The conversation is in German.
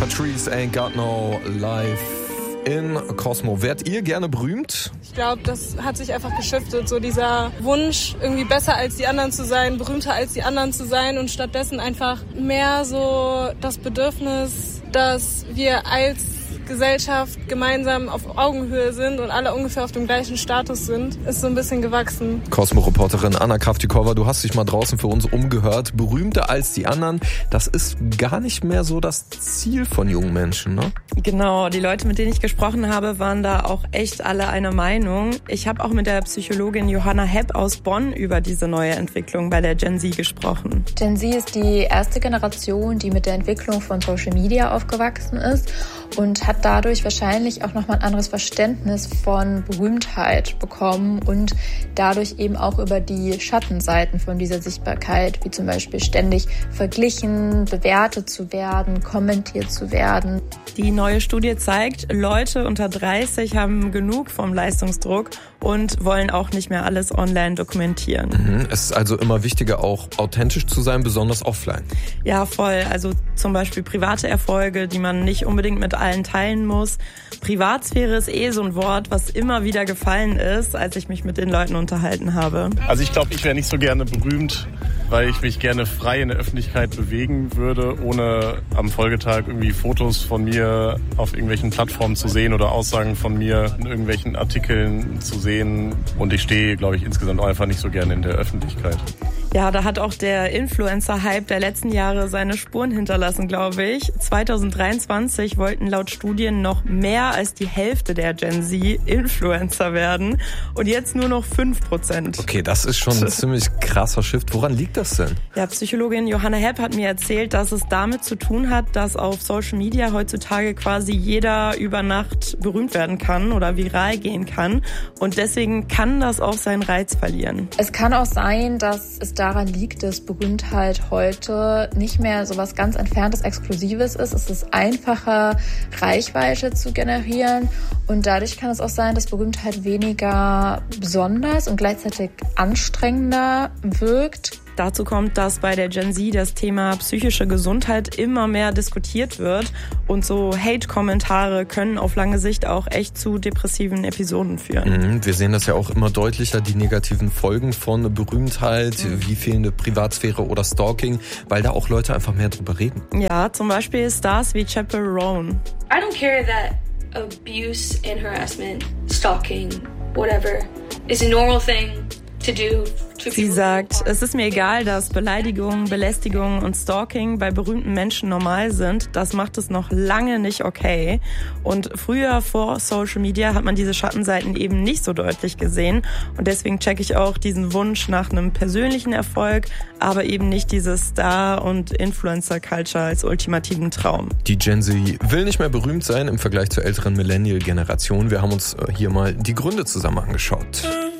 Patrice Ain't Got No Life in Cosmo. Wärt ihr gerne berühmt? Ich glaube, das hat sich einfach geschiftet. So dieser Wunsch, irgendwie besser als die anderen zu sein, berühmter als die anderen zu sein und stattdessen einfach mehr so das Bedürfnis, dass wir als Gesellschaft gemeinsam auf Augenhöhe sind und alle ungefähr auf dem gleichen Status sind, ist so ein bisschen gewachsen. Cosmo-Reporterin Anna Kravtikova, du hast dich mal draußen für uns umgehört. Berühmter als die anderen, das ist gar nicht mehr so das Ziel von jungen Menschen, ne? Genau, die Leute, mit denen ich gesprochen habe, waren da auch echt alle einer Meinung. Ich habe auch mit der Psychologin Johanna Hepp aus Bonn über diese neue Entwicklung bei der Gen Z gesprochen. Gen Z ist die erste Generation, die mit der Entwicklung von Social Media aufgewachsen ist und hat dadurch wahrscheinlich auch nochmal ein anderes Verständnis von Berühmtheit bekommen und dadurch eben auch über die Schattenseiten von dieser Sichtbarkeit, wie zum Beispiel ständig verglichen, bewertet zu werden, kommentiert zu werden. Die neue Studie zeigt, Leute unter 30 haben genug vom Leistungsdruck und wollen auch nicht mehr alles online dokumentieren. Es ist also immer wichtiger, auch authentisch zu sein, besonders offline. Ja, voll. Also zum Beispiel private Erfolge, die man nicht unbedingt mit allen teilen muss. Privatsphäre ist so ein Wort, was immer wieder gefallen ist, als ich mich mit den Leuten unterhalten habe. Also ich glaube, ich wäre nicht so gerne berühmt, weil ich mich gerne frei in der Öffentlichkeit bewegen würde, ohne am Folgetag irgendwie Fotos von mir auf irgendwelchen Plattformen zu sehen oder Aussagen von mir in irgendwelchen Artikeln zu sehen. Und ich stehe, glaube ich, insgesamt einfach nicht so gerne in der Öffentlichkeit. Ja, da hat auch der Influencer-Hype der letzten Jahre seine Spuren hinterlassen, glaube ich. 2023 wollten laut Studien noch mehr als die Hälfte der Gen Z Influencer werden und jetzt nur noch 5%. Okay, das ist schon ein ziemlich krasser Shift. Woran liegt das denn? Ja, Psychologin Johanna Hepp hat mir erzählt, dass es damit zu tun hat, dass auf Social Media heutzutage quasi jeder über Nacht berühmt werden kann oder viral gehen kann. Und deswegen kann das auch seinen Reiz verlieren. Es kann auch sein, dass es daran liegt, dass Berühmtheit heute nicht mehr so was ganz Entferntes, Exklusives ist. Es ist einfacher, Reichweite zu generieren und dadurch kann es auch sein, dass Berühmtheit weniger besonders und gleichzeitig anstrengender wirkt. Dazu kommt, dass bei der Gen Z das Thema psychische Gesundheit immer mehr diskutiert wird und so Hate-Kommentare können auf lange Sicht auch echt zu depressiven Episoden führen. Wir sehen das ja auch immer deutlicher, die negativen Folgen von Berühmtheit, wie fehlende Privatsphäre oder Stalking, weil da auch Leute einfach mehr drüber reden. Ja, zum Beispiel Stars wie Chappell Roan. I don't care that abuse and harassment, stalking, whatever, is a normal thing to do. Sie sagt, es ist mir egal, dass Beleidigungen, Belästigungen und Stalking bei berühmten Menschen normal sind. Das macht es noch lange nicht okay. Und früher vor Social Media hat man diese Schattenseiten eben nicht so deutlich gesehen. Und deswegen checke ich auch diesen Wunsch nach einem persönlichen Erfolg, aber eben nicht dieses Star- und Influencer-Culture als ultimativen Traum. Die Gen Z will nicht mehr berühmt sein im Vergleich zur älteren Millennial-Generation. Wir haben uns hier mal die Gründe zusammen angeschaut.